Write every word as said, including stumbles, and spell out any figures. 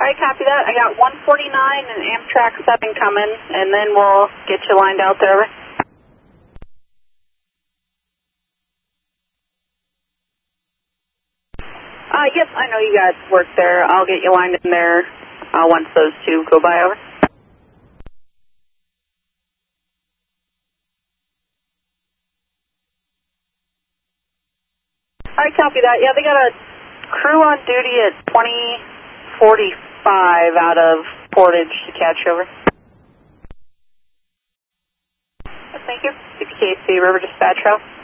Alright, copy that. I got one forty-nine and Amtrak seven coming, and then we'll get you lined out there. Over. Uh, yep, I know you guys work there. I'll get you lined in there uh, once those two go by. Over. Alright, copy that. Yeah, they got a crew on duty at twenty forty-five out of Portage to catch over. Thank you. six K C River Dispatch Route.